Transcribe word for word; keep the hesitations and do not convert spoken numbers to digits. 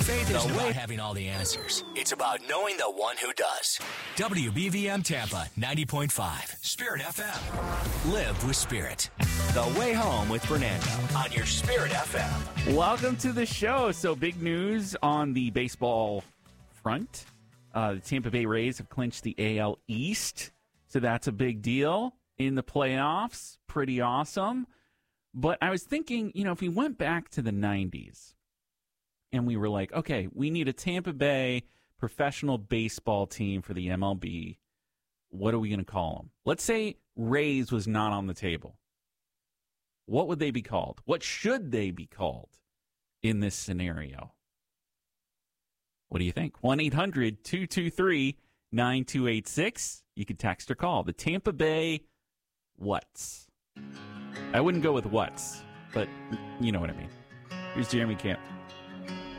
Faith isn't about having all the answers. It's about knowing the one who does. W B V M Tampa ninety point five, Spirit F M. Live with Spirit. The Way Home with Fernando on your Spirit F M. Welcome to the show. So big news on the baseball front. Uh, the Tampa Bay Rays have clinched the A L East. So that's a big deal in the playoffs. Pretty awesome. But I was thinking, you know, if we went back to the nineties and we were like, okay, we need a Tampa Bay professional baseball team for the M L B. What are we going to call them? Let's say Rays was not on the table. What would they be called? What should they be called in this scenario? What do you think? one eight hundred two two three nine two eight six. You can text or call. The Tampa Bay What's? I wouldn't go with What's, but you know what I mean. Here's Jeremy Camp.